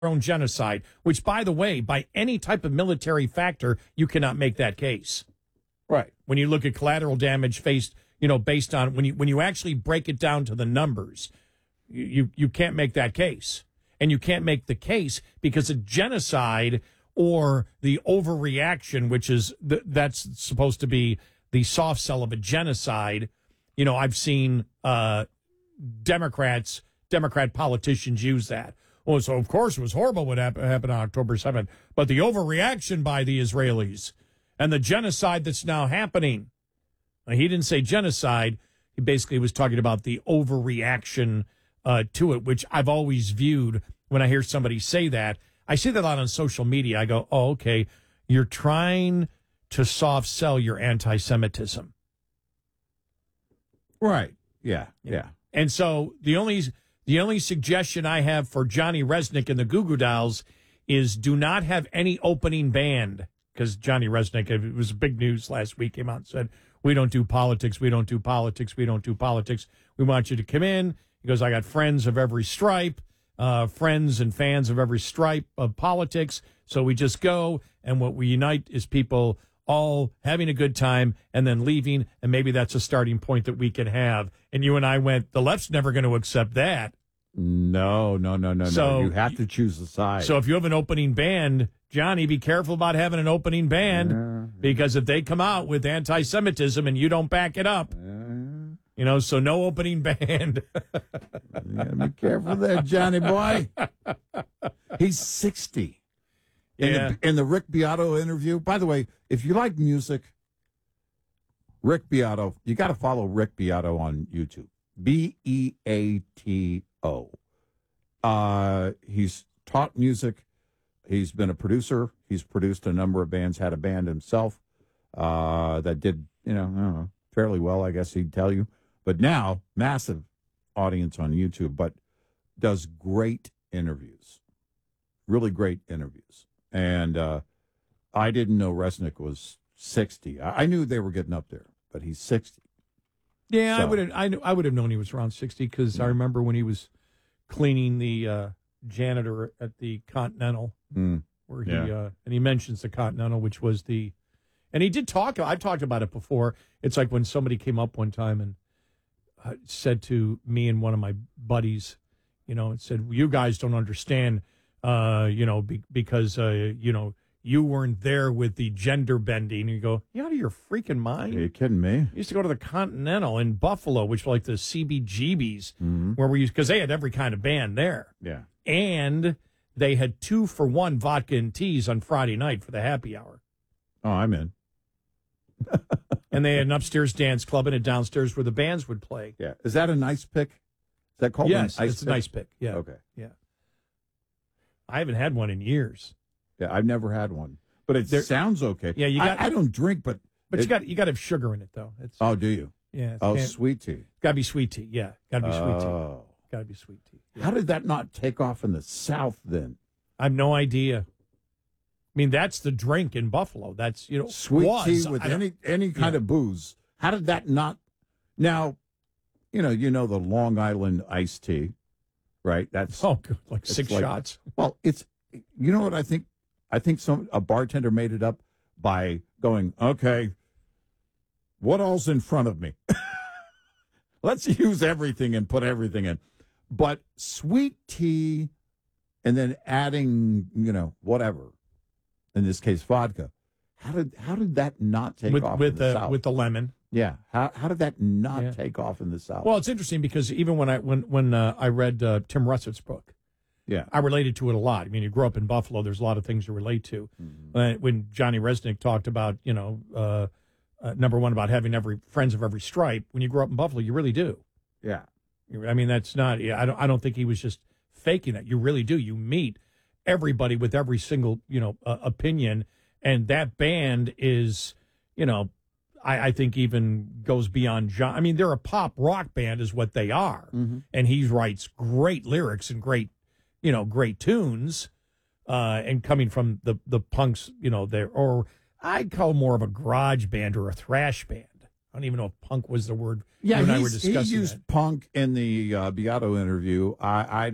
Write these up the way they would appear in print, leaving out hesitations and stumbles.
own genocide, which, by the way, by any type of military factor, you cannot make that case. Right. When you look at collateral damage faced, based on when you actually break it down to the numbers, you can't make that case. And you can't make the case because a genocide or the overreaction, which is that's supposed to be the soft sell of a genocide. I've seen Democrat politicians use that. Oh, so of course it was horrible what happened on October 7th, but the overreaction by the Israelis and the genocide that's now happening. Now, he didn't say genocide. He basically was talking about the overreaction to it, which I've always viewed when I hear somebody say that. I see that a lot on social media. I go, oh, okay, you're trying to soft sell your anti-Semitism. Right. Yeah. And so the only suggestion I have for Johnny Resnick and the Goo Goo Dolls is do not have any opening band, because Johnny Resnick, it was big news last week, came out and said, we don't do politics, we don't do politics, we don't do politics. We want you to come in. He goes, I got friends of every stripe, friends and fans of every stripe of politics. So we just go, and what we unite is people all having a good time and then leaving, and maybe that's a starting point that we can have. And you and I went, the left's never going to accept that. No. So you have to choose the side. So if you have an opening band, Johnny, be careful about having an opening band, because if they come out with anti-Semitism and you don't back it up, so no opening band. You gotta be careful there, Johnny boy. He's 60. In the Rick Beato interview, by the way, if you like music, Rick Beato, you got to follow Rick Beato on YouTube. Beato. He's taught music. He's been a producer. He's produced a number of bands, had a band himself that did, I don't know, fairly well, I guess he'd tell you. But now, massive audience on YouTube, but does great interviews. Really great interviews. And I didn't know Resnick was 60. I knew they were getting up there, but he's 60. Yeah, So. I would have known he was around 60 because I remember when he was cleaning the janitor at the Continental, where he and he mentions the Continental, which was and he did talk. I talked about it before. It's like when somebody came up one time and said to me and one of my buddies, and said, well, you guys don't understand, because you weren't there with the gender bending. And you go, you out of your freaking mind? Are you kidding me? I used to go to the Continental in Buffalo, which was like the CBGBs, where because they had every kind of band there. Yeah. And they had 2-for-1 vodka and teas on Friday night for the happy hour. Oh, I'm in. And they had an upstairs dance club and a downstairs where the bands would play. Yeah. Is that a nice pick? Is that called yes, a nice it's a nice pick. Yeah. Okay. Yeah. I haven't had one in years. Yeah, I've never had one. But it sounds okay. Yeah, I don't drink, but you got to have sugar in it though. Oh, do you? Yeah. Sweet tea. Got to be sweet tea. Yeah. Got to be sweet tea. Got to be sweet tea. Yeah. How did that not take off in the South then? I have no idea. I mean, that's the drink in Buffalo. That's, sweet tea with any kind of booze. How did that not? Now, you know the Long Island iced tea, right? That's good, like six shots. Well, it's what I think. I think a bartender made it up by going, okay, what all's in front of me? Let's use everything and put everything in. But sweet tea, and then adding, whatever. In this case, vodka. How did that not take off in the South? With the lemon? Yeah. How did that not take off in the South? Well, it's interesting because even when I read Tim Russett's book, I related to it a lot. I mean, you grew up in Buffalo. There's a lot of things to relate to. Mm-hmm. When Johnny Resnick talked about, number one, about having friends of every stripe. When you grow up in Buffalo, you really do. Yeah. I mean, that's not. I don't think he was just faking that. You really do. You meet everybody with every single opinion, and that band is I think even goes beyond John. I mean, they're a pop rock band is what they are, and he writes great lyrics and great tunes, and coming from the punks, or I'd call more of a garage band or a thrash band. I don't even know if punk was the word. Yeah, you and I were discussing he used punk in the Beato interview. I don't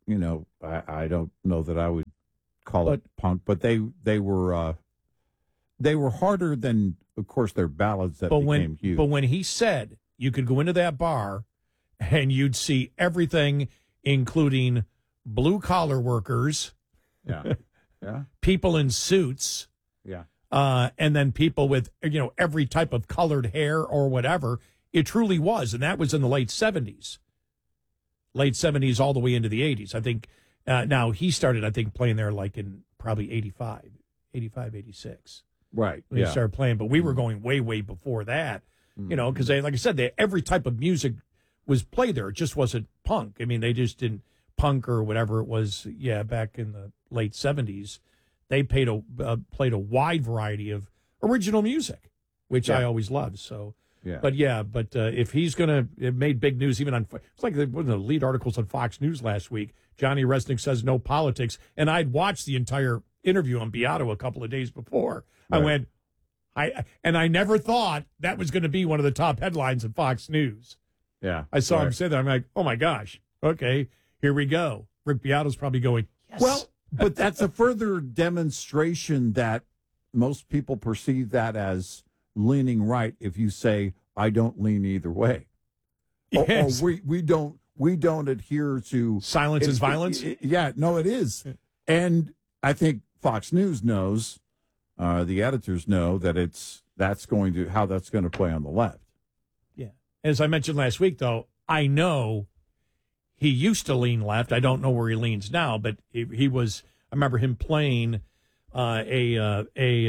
I don't know that I would call it punk, but they were harder than, of course, their ballads that became huge. But when he said you could go into that bar and you'd see everything, including blue-collar workers, yeah, people in suits, and then people with, every type of colored hair or whatever, it truly was. And that was in the late 70s. Late 70s all the way into the 80s. I think now he started, I think, playing there like in probably 85, 86. Right. When he started playing. But we were going way, way before that, because like I said, every type of music was played there. It just wasn't punk. I mean, they just didn't punk or whatever it was. Yeah, back in the late 70s, they played a wide variety of original music, which I always loved. So. Yeah. But if he's going to, it made big news even on, it's like one of the lead articles on Fox News last week. Johnny Resnick says no politics. And I'd watched the entire interview on Beato a couple of days before. Right. I never thought that was going to be one of the top headlines of Fox News. Yeah. I saw him say that. I'm like, oh my gosh. Okay, here we go. Rick Beato's probably going, yes. Well, but that's a further demonstration that most people perceive that as leaning right if you say I don't lean either way. Yes. Or we don't adhere to silence is violence. It is. And I think Fox News knows, the editors know that that's going to play on the left. Yeah. As I mentioned last week, though, I know he used to lean left. I don't know where he leans now, but he was. I remember him playing a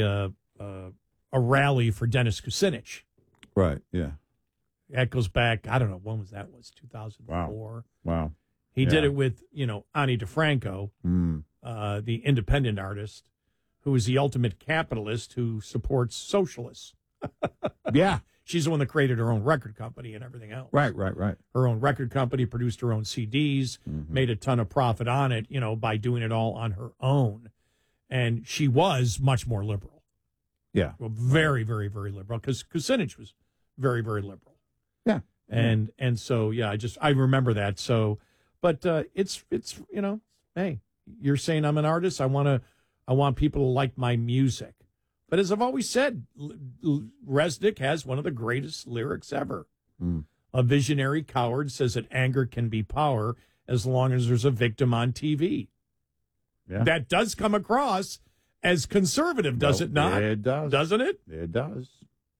rally for Dennis Kucinich. Right. Yeah. That goes back. I don't know when that was. 2004. Wow. He did it with Ani DeFranco, the independent artist, who is the ultimate capitalist who supports socialists. Yeah. She's the one that created her own record company and everything else. Right. Her own record company, produced her own CDs, made a ton of profit on it, by doing it all on her own. And she was much more liberal. Yeah. Well, very, very, very liberal, because Kucinich was very, very liberal. Yeah. And so, I remember that. So, but it's hey, you're saying I'm an artist. I want people to like my music. But as I've always said, Resnick has one of the greatest lyrics ever. A visionary coward says that anger can be power as long as there's a victim on TV. Yeah. That does come across as conservative, does it not? It does. Doesn't it? It does.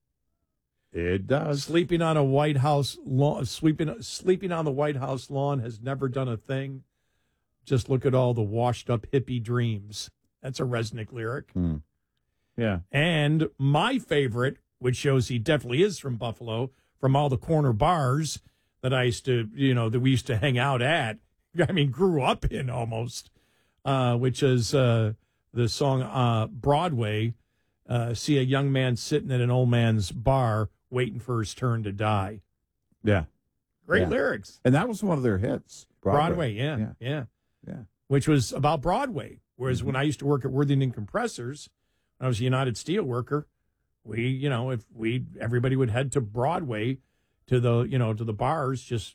It does. Sleeping on a White House lawn, sleeping on the White House lawn has never done a thing. Just look at all the washed up hippie dreams. That's a Resnick lyric. Yeah. And my favorite, which shows he definitely is from Buffalo, from all the corner bars that I used to, that we used to hang out at. I mean, grew up in almost, which is the song Broadway. See a young man sitting at an old man's bar waiting for his turn to die. Yeah. Great lyrics. And that was one of their hits. Broadway, yeah. Which was about Broadway. Whereas when I used to work at Worthington Compressors, when I was a United Steel worker, everybody would head to Broadway to the bars just,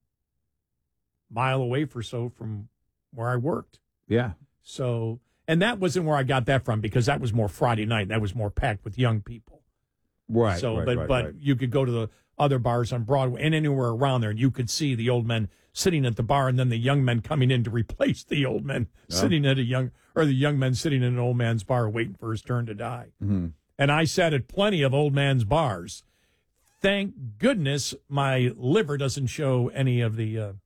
mile away from where I worked. Yeah. So, and that wasn't where I got that from, because that was more Friday night. That was more packed with young people. Right. So, right, but you could go to the other bars on Broadway and anywhere around there, and you could see the old men sitting at the bar, and then the young men coming in to replace the old men sitting at the young men sitting in an old man's bar waiting for his turn to die. Mm-hmm. And I sat at plenty of old man's bars. Thank goodness my liver doesn't show any of the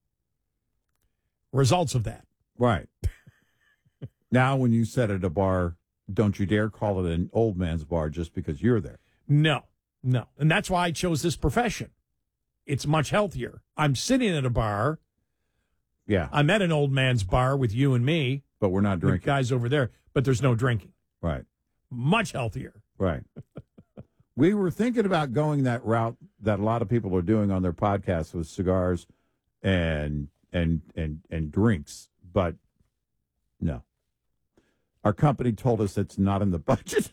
results of that. Right. Now, when you sit at a bar, don't you dare call it an old man's bar just because you're there. No. And that's why I chose this profession. It's much healthier. I'm sitting at a bar. Yeah. I'm at an old man's bar with you and me. But we're not drinking. The guys over there, but there's no drinking. Right. Much healthier. Right. We were thinking about going that route that a lot of people are doing on their podcasts with cigars and drinks, but no. Our company told us it's not in the budget.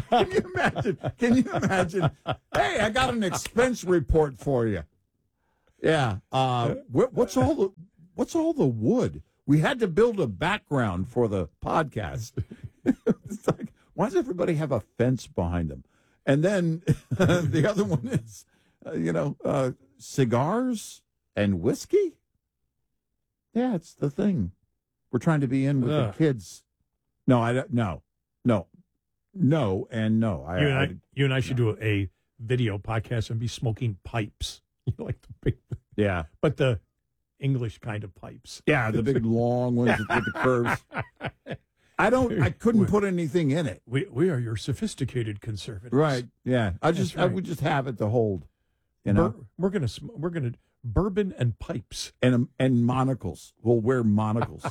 Can you imagine? Hey, I got an expense report for you. Yeah. What's all the wood? We had to build a background for the podcast. It's like, why does everybody have a fence behind them? And then the other one is, cigars and whiskey. Yeah, it's the thing. We're trying to be in with the kids. No, I don't. No, and no. You and I should do a video podcast and be smoking pipes. Like the big, but the English kind of pipes. Yeah, the big long ones with the curves. I couldn't put anything in it. We are your sophisticated conservatives, right? Yeah, I would just have it to hold. We're gonna bourbon and pipes and monocles. We'll wear monocles.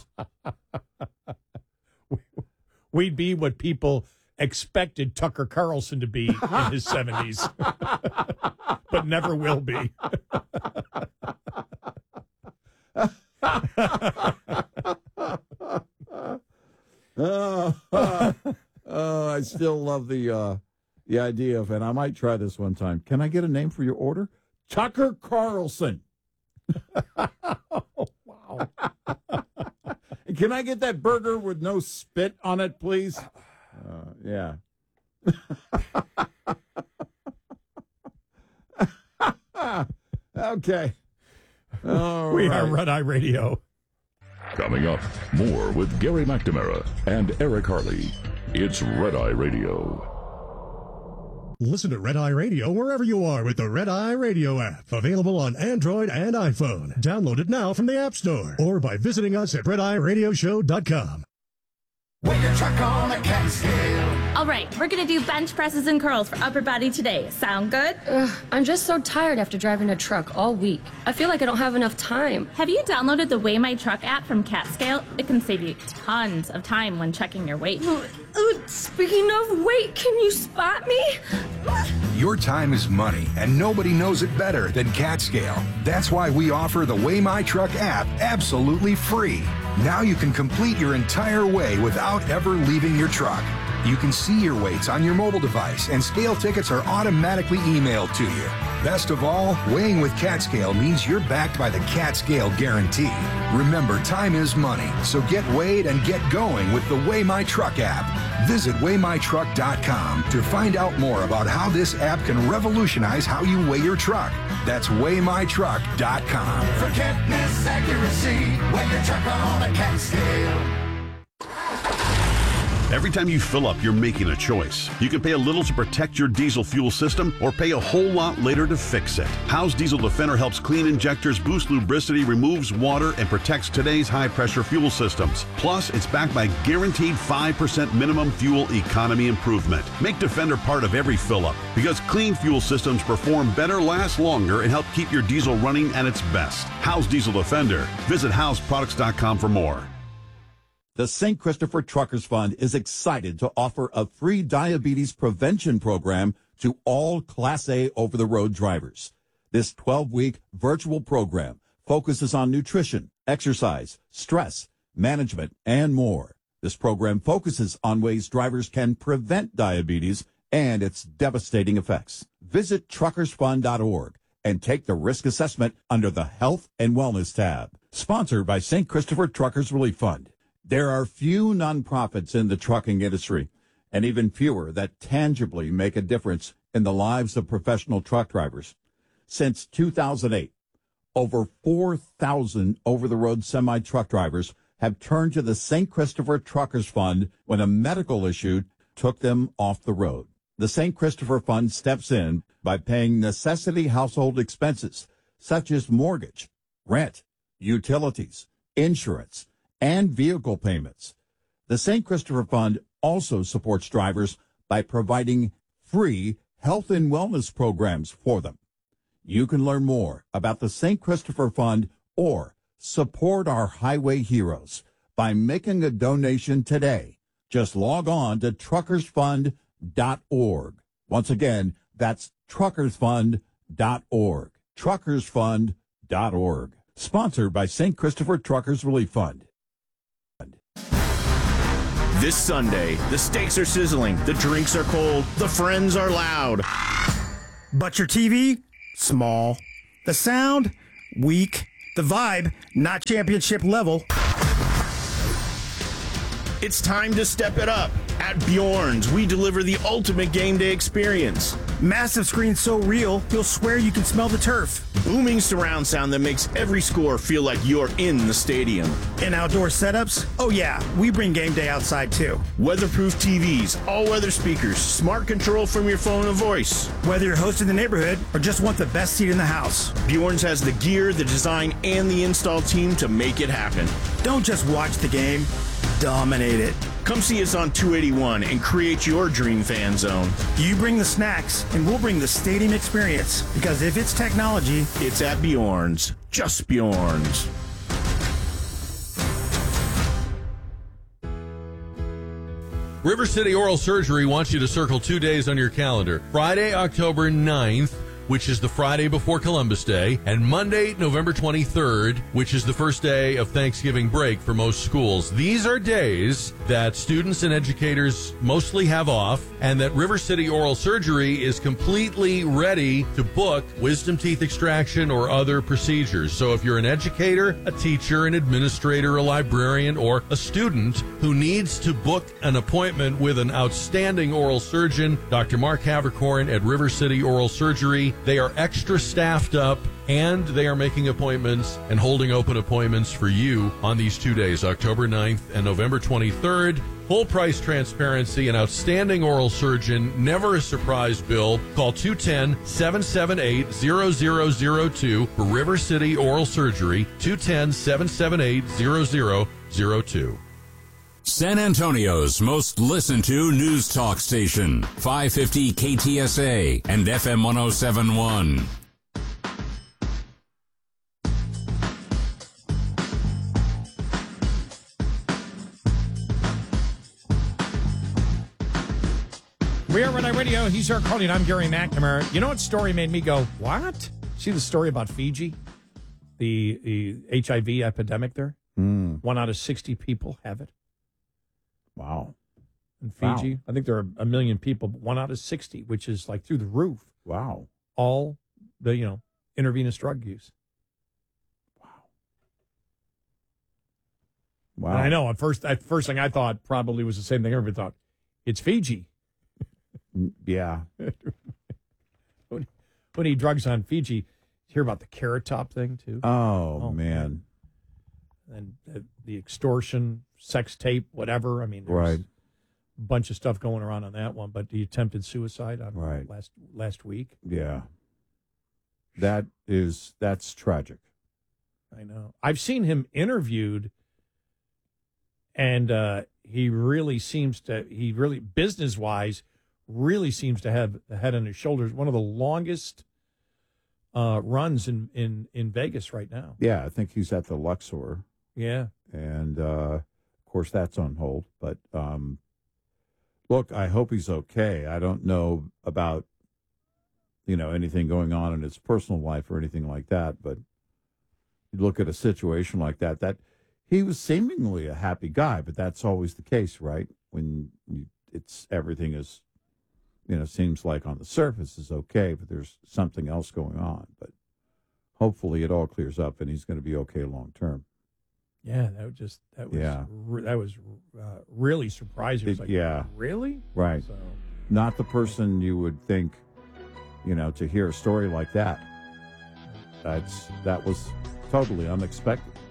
We'd be what people expected Tucker Carlson to be in his 70s, but never will be. I still love the idea of, and I might try this one time. Can I get a name for your order? Tucker Carlson. Oh, wow. Can I get that burger with no spit on it, please? Yeah. Okay. We are Red Eye Radio. Coming up, more with Gary McNamara and Eric Harley. It's Red Eye Radio. Listen to Red Eye Radio wherever you are with the Red Eye Radio app. Available on Android and iPhone. Download it now from the App Store or by visiting us at RedEyeRadioshow.com. Weigh your truck on a cat scale. All right, we're going to do bench presses and curls for upper body today. Sound good? I'm just so tired after driving a truck all week. I feel like I don't have enough time. Have you downloaded the Weigh My Truck app from CatScale? It can save you tons of time when checking your weight. Speaking of weight, can you spot me? Your time is money, and nobody knows it better than CatScale. That's why we offer the Weigh My Truck app absolutely free. Now you can complete your entire weigh without ever leaving your truck. You can see your weights on your mobile device, and scale tickets are automatically emailed to you. Best of all, weighing with CatScale means you're backed by the CatScale Guarantee. Remember, time is money, so get weighed and get going with the Weigh My Truck app. Visit WeighMyTruck.com to find out more about how this app can revolutionize how you weigh your truck. That's WeighMyTruck.com. Forget miss accuracy. Weigh your truck on a cat scale. Every time you fill up, you're making a choice. You can pay a little to protect your diesel fuel system or pay a whole lot later to fix it. Howe's Diesel Defender helps clean injectors, boost lubricity, removes water, and protects today's high-pressure fuel systems. Plus, it's backed by guaranteed 5% minimum fuel economy improvement. Make Defender part of every fill-up because clean fuel systems perform better, last longer, and help keep your diesel running at its best. Howe's Diesel Defender. Visit howesproducts.com for more. The St. Christopher Truckers Fund is excited to offer a free diabetes prevention program to all Class A over-the-road drivers. This 12-week virtual program focuses on nutrition, exercise, stress, management, and more. This program focuses on ways drivers can prevent diabetes and its devastating effects. Visit truckersfund.org and take the risk assessment under the Health and Wellness tab. Sponsored by St. Christopher Truckers Relief Fund. There are few nonprofits in the trucking industry, and even fewer that tangibly make a difference in the lives of professional truck drivers. Since 2008, over 4,000 over-the-road semi-truck drivers have turned to the St. Christopher Truckers Fund when a medical issue took them off the road. The St. Christopher Fund steps in by paying necessity household expenses, such as mortgage, rent, utilities, insurance, and vehicle payments. The St. Christopher Fund also supports drivers by providing free health and wellness programs for them. You can learn more about the St. Christopher Fund or support our highway heroes by making a donation today. Just log on to truckersfund.org. Once again, that's truckersfund.org. Truckersfund.org. Sponsored by St. Christopher Truckers Relief Fund. This Sunday, the steaks are sizzling, the drinks are cold, the friends are loud. But your TV? Small. The sound? Weak. The vibe, not championship level. It's time to step it up. At Bjorn's, we deliver the ultimate game day experience. Massive screen so real, you'll swear you can smell the turf. Booming surround sound that makes every score feel like you're in the stadium. And outdoor setups? Oh yeah, we bring game day outside too. Weatherproof TVs, all-weather speakers, smart control from your phone and voice. Whether you're hosting the neighborhood or just want the best seat in the house, Bjorn's has the gear, the design, and the install team to make it happen. Don't just watch the game, dominate it. Come see us on 281 and create your dream fan zone. You bring the snacks, and we'll bring the stadium experience. Because if it's technology, it's at Bjorn's. Just Bjorn's. River City Oral Surgery wants you to circle 2 days on your calendar. Friday, October 9th, which is the Friday before Columbus Day, and Monday, November 23rd, which is the first day of Thanksgiving break for most schools. These are days that students and educators mostly have off, and that River City Oral Surgery is completely ready to book wisdom teeth extraction or other procedures. So if you're an educator, a teacher, an administrator, a librarian, or a student who needs to book an appointment with an outstanding oral surgeon, Dr. Mark Havercorn at River City Oral Surgery, they are extra staffed up, and they are making appointments and holding open appointments for you on these 2 days, October 9th and November 23rd. Full price transparency, an outstanding oral surgeon, never a surprise bill. Call 210-778-0002 for River City Oral Surgery, 210-778-0002. San Antonio's most listened to news talk station, 550 KTSA and FM 1071. We are Red Eye Radio. He's Eric Carly, and I'm Gary McNamara. You know what story made me go, what? See the story about Fiji? The HIV epidemic there? 1 out of 60 people have it. Wow. In Fiji. Wow. I think there are 1 million people, but 1 out of 60, which is like through the roof. Wow. All the, intravenous drug use. Wow. And I know at first thing I thought probably was the same thing everybody thought. It's Fiji. Yeah. When you eat drugs on Fiji, hear about the Carrot Top thing too? Oh man. And the extortion, sex tape, whatever. I mean, there's a bunch of stuff going around on that one. But the attempted suicide on last week. Yeah. That's tragic. I know. I've seen him interviewed, and he really business-wise, really seems to have the head on his shoulders. One of the longest runs in Vegas right now. Yeah, I think he's at the Luxor. Yeah. And, of course, that's on hold. But, look, I hope he's okay. I don't know about, anything going on in his personal life or anything like that. But you look at a situation like that he was seemingly a happy guy, but that's always the case, right? When everything is, seems like on the surface is okay, but there's something else going on. But hopefully it all clears up and he's going to be okay long term. Yeah, that was really surprising. It was really? Right. So. Not the person you would think, to hear a story like that. That was totally unexpected.